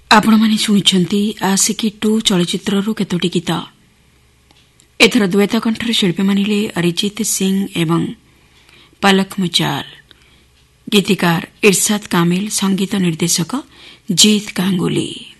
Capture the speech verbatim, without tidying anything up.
ଆପଣମାନେ ଶୁଣିଛନ୍ତି ଆଶିକି ଟୁ ଚଳଚ୍ଚିତ୍ରରୁ କେତୋଟି ଗୀତ। ଏଥର ଦ୍ୱୈତ କଣ୍ଠର ଶିଳ୍ପୀମାନେ ହେଲେ ଅରିଜିତ ସିଂ ଏବଂ ପଲକ ମୁଚାଲ। ଗୀତିକାର ଇରଶାଦ କାମିଲ, ସଙ୍ଗୀତ ନିର୍ଦ୍ଦେଶକ ଜିତ୍ ଗାଙ୍ଗୁଲି।